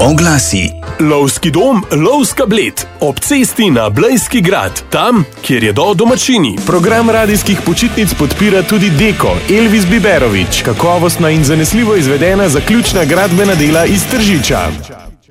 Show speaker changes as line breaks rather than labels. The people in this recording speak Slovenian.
Oglasi.
Lovski dom Lovska Bled, ob cesti na Blejski grad, tam, kjer jedo domačini.
Program radijskih počitnic podpira tudi Deko, Elvis Biberovič, kakovostna in zanesljivo izvedena zaključna gradbena dela iz Tržiča.